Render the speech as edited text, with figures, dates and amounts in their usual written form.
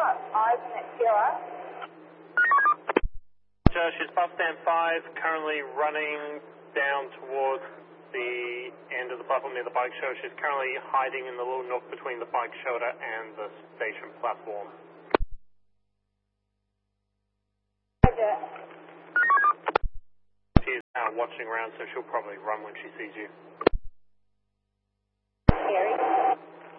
got eyes on that killer. She's bus stand 5, currently running down towards the end of the platform near the bike shelter. She's currently hiding in the little nook between the bike shelter and the station platform. Roger. She's watching around, so she'll probably run when she sees you.